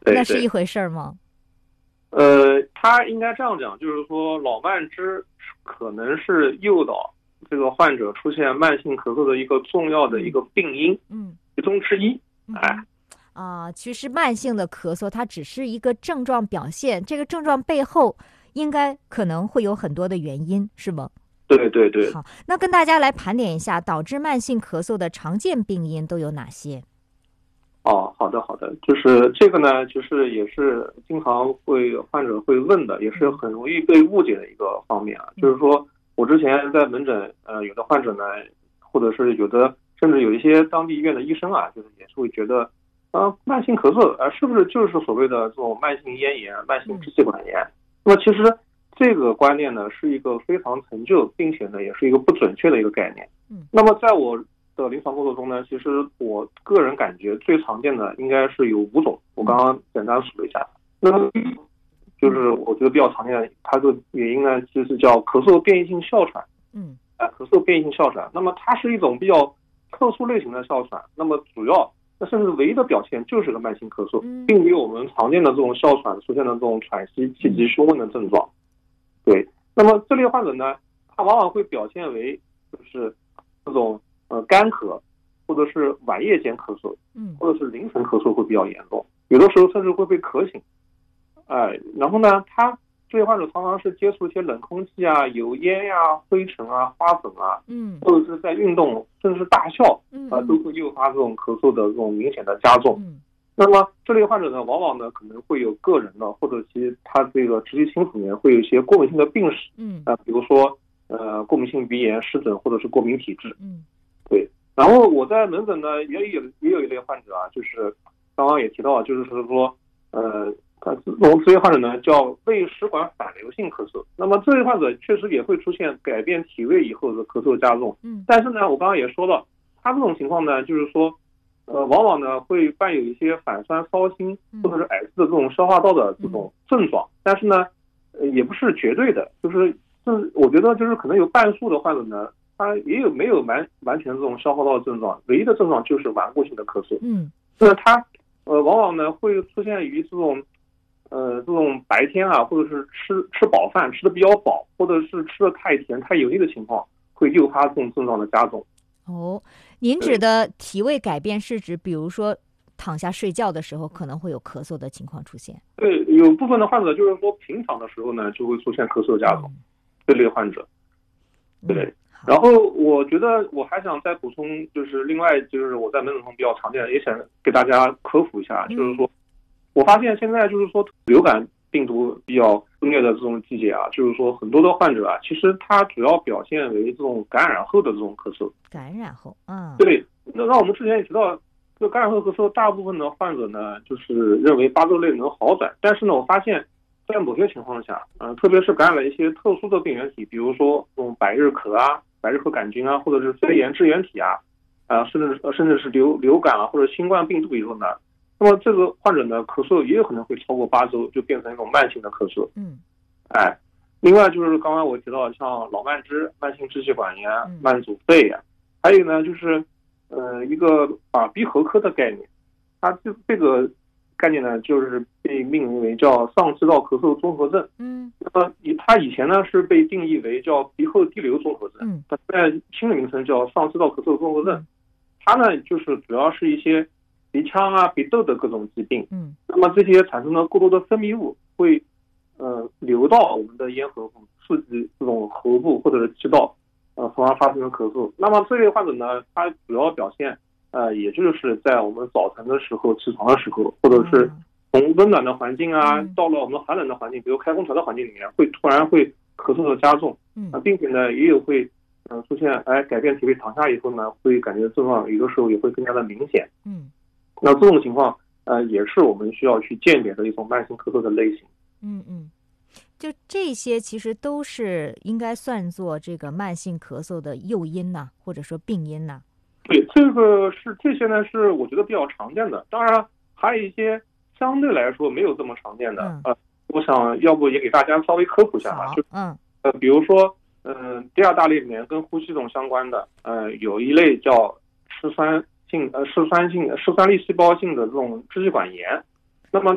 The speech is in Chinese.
那是一回事吗？ 他应该这样讲，就是说老慢支可能是诱导这个患者出现慢性咳嗽的一个重要的一个病因，其中之一。 其实慢性的咳嗽它只是一个症状表现，这个症状背后可能会有很多的原因，是吗？ 对对对。 好，那跟大家来盘点一下导致慢性咳嗽的常见病因都有哪些？ 好的，就是这个呢，其实也是经常患者会问的，也是很容易被误解的一个方面啊。就是说我之前在门诊，有的患者呢，或者是甚至有一些当地医院的医生啊，就是也是会觉得，慢性咳嗽是不是就是所谓的这种慢性咽炎、慢性支气管炎？那么其实这个观念呢，是一个非常陈旧，并且呢，也是一个不准确的一个概念。那么在我的临床工作中呢，其实我个人感觉最常见的应该是有5种，我刚刚简单数了一下。那么就是我觉得比较常见的，它的原因呢，就是叫咳嗽变异性哮喘。咳嗽变异性哮喘，那么它是一种比较特殊类型的哮喘，那么主要甚至唯一的表现就是个慢性咳嗽，并没有我们常见的这种哮喘出现的这种喘息、气急胸闷的症状。对，那么这类患者呢，他往往会表现为就是这种干咳，或者是晚夜间咳嗽，或者是凌晨咳嗽会比较严重，有的时候甚至会被咳醒。然后呢，这些患者常常是接触一些冷空气啊、油烟呀、灰尘啊、花粉啊，或者是在运动，甚至是大笑，都会诱发这种咳嗽的这种明显的加重。那么这类患者呢，往往呢可能会有个人的，或者其他这个直系亲属里面会有一些过敏性的病史，比如说过敏性鼻炎、湿疹或者是过敏体质。对。然后我在门诊呢也有一类患者啊，就是刚刚也提到，就是说我们这些患者呢叫胃食管反流性咳嗽。那么这类患者确实也会出现改变体位以后的咳嗽加重。但是呢，我刚刚也说了，他这种情况呢，就是说往往呢会伴有一些反酸烧心或者是癌症的这种消化道的这种症状，但是呢也不是绝对的，就是我觉得就是可能有半数的患者呢，他也没有完全这种消化道的症状，唯一的症状就是顽固性的咳嗽。那他往往呢会出现于这种白天啊，或者是吃饱饭吃的比较饱，或者是吃的太甜太油腻的情况，会诱发这种症状的加重。 您指的体位改变是指比如说躺下睡觉的时候可能会有咳嗽的情况出现？ 对，有部分的患者就是说平躺的时候呢就会出现咳嗽加重，这类患者。对。然后我觉得我还想再补充，就是另外就是我在门诊中比较常见的，也想给大家科普一下，就是说我发现现在就是说流感病毒比较肆虐的这种季节啊，就是说很多的患者啊，其实它主要表现为这种感染后的这种咳嗽。 感染后， 对。那我们之前也提到，这个感染后咳嗽，大部分的患者呢，就是认为8周内能好转，但是呢，我发现在某些情况下，特别是感染了一些特殊的病原体，比如说这种百日咳啊、百日咳杆菌啊，或者是肺炎支原体啊，甚至是流感啊或者新冠病毒以后呢，那么这个患者呢咳嗽也有可能会超过8周，就变成一种慢性的咳嗽。另外就是刚刚我提到像老慢支、慢性支气管炎、慢阻肺啊，还有呢就是一个耳鼻喉科的概念，它这个概念呢就是被命名为叫上气道咳嗽综合症。那么它以前呢是被定义为叫鼻后滴流综合症，它现在新的名称叫上气道咳嗽综合症。它呢就是主要是一些鼻腔啊、鼻窦的各种疾病。那么这些产生了过多的分泌物会流到我们的咽喉部，刺激这种喉部或者是气道，从而发生的咳嗽。那么这类患者呢，它主要表现也就是在我们早晨的时候、起床的时候，或者是从温暖的环境啊到了我们寒冷的环境，比如开空调的环境里面，会突然会咳嗽的加重。并且呢也有会出现改变体位，躺下以后呢会感觉症状有的时候也会更加的明显。那这种情况也是我们需要去鉴别的一种慢性咳嗽的类型。 就这些其实都是应该算作这个慢性咳嗽的诱因呐，或者说病因呐。 对，这些呢是我觉得比较常见的，当然还有一些相对来说没有这么常见的。我想要不也给大家稍微科普一下吧。比如说第2大类里面跟呼吸系统相关的有一类叫嗜酸粒细胞性的这种支气管炎。